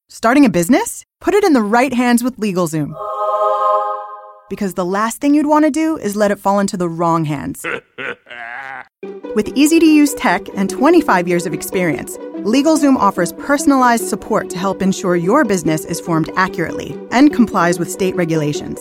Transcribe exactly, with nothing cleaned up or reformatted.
Starting a business? Put it in the right hands with LegalZoom. Because the last thing you'd want to do is let it fall into the wrong hands. With easy-to-use tech and twenty-five years of experience, LegalZoom offers personalized support to help ensure your business is formed accurately and complies with state regulations.